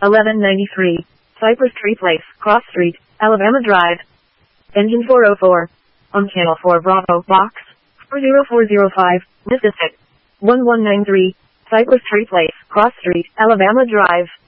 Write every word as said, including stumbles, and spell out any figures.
eleven ninety-three, Cypress Tree Place, Cross Street, Alabama Drive. Engine four oh four. On Channel four Bravo, Box four zero four zero five, Mississippi. one one nine three, Cypress Tree Place, Cross Street, Alabama Drive.